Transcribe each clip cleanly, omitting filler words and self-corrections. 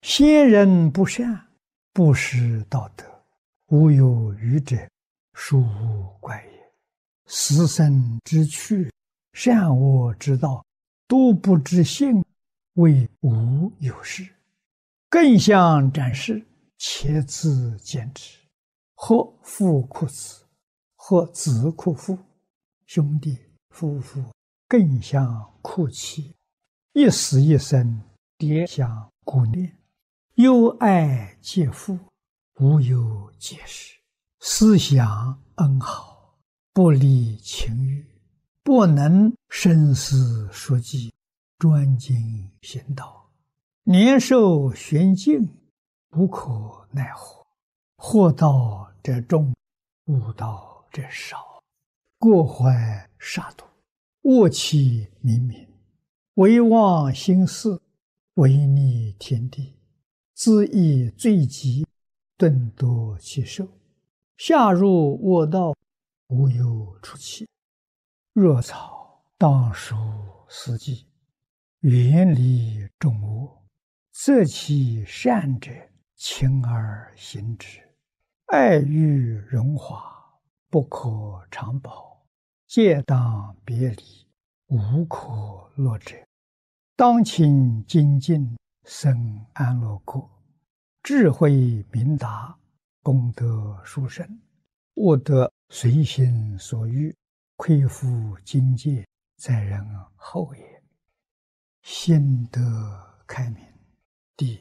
先人不善，不识道德，无有愚者，殊无怪也。死生之趣，善恶之道，都不知性，谓无有事。更相展示，且自见之。或父哭子，或子哭父，兄弟夫妇更相哭泣，一死一生，迭相顾念。忧爱皆父，无有解释。思想恩好，不离情欲，不能生死说计，专精行道。年寿玄境，无可奈何。祸道者众，悟道者少。过怀杀戮，恶气冥冥，唯忘心事，违逆天地，自缢罪极，顿夺其寿。下入恶道，无有出期。若草当属死地，远离众恶，择其善者，勤而行之。爱欲荣华，不可长保，戒当别离，无可乐者。当勤精进，生安乐国。智慧明达，功德殊胜，悟得随心所欲，亏负境界，在人后也。心得开明。第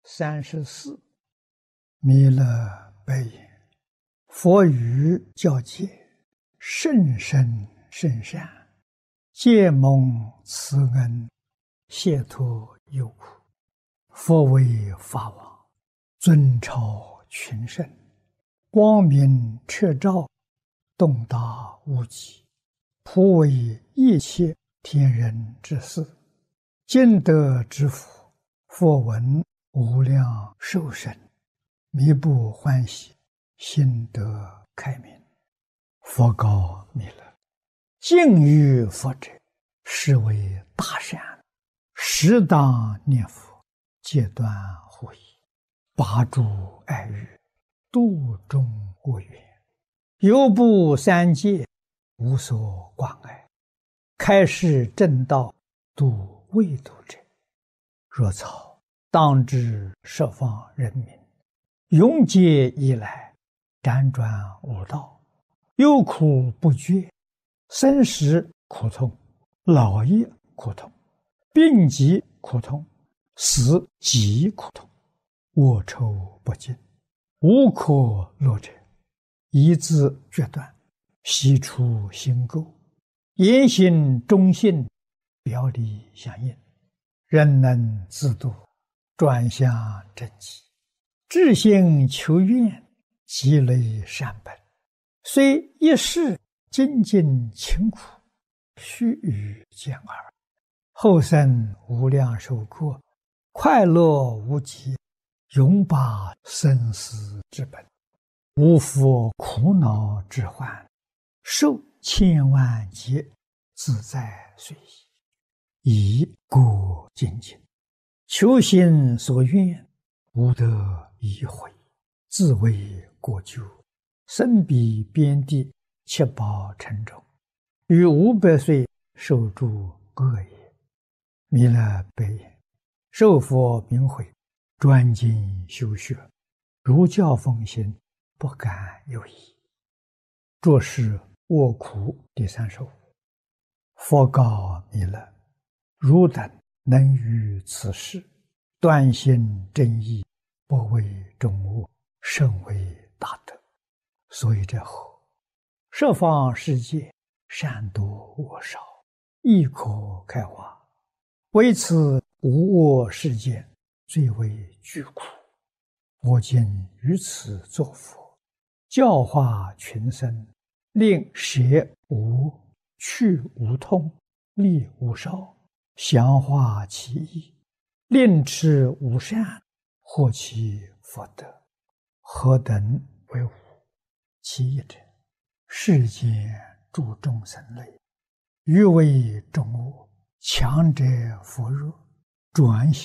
34。弥勒白言：佛语教戒，甚深甚善，皆蒙慈恩，解脱忧苦。佛为法王，尊超群圣，光明彻照，洞达无极，普为一切天人之事。今得之福，佛闻无量寿生，弥不欢喜，心得开明。佛告弥勒：敬于佛者，是为大善，适当念佛，戒断护疑，拔诸爱欲，度众恶缘，犹不三界，无所关爱，开示正道，度未度者。若草当知十方人民，永劫以来，辗转无道，忧苦不绝，生死苦痛，老业苦痛，病疾苦痛，死极苦痛，恶臭不尽，无可乐者。一字决断，悉除心垢，言行忠信，表里相应，人能自度，转向正极，至心求愿，积累善本，虽一世精进勤苦，须臾见耳。后生无量寿过，快乐无极，永拔生死之本，无复苦恼之患，受千万劫，自在随意。以故精进，求心所愿，无得已悔，自为过咎，身彼边地，七宝沉重，于500岁受诸恶也。弥勒白言：受佛明慧，专精修学，如教奉行，不敢有疑。着是卧苦第35。佛告弥勒：汝等能于此事，断心正义，不为众恶，甚为大德。所以者何？十方世界，善多恶少，亦可开化。为此无恶世界，最为巨苦。我今于此作佛，教化群生，令舍无，去无痛，利无少，详化其意，令持无善，获其福德。何等为无？其一者，世间诸众生类，欲为众恶，强者扶弱，转向